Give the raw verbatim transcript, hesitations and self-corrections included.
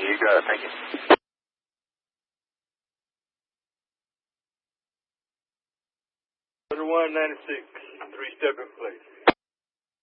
You got it. Thank you. one ninety-six, three-step in place.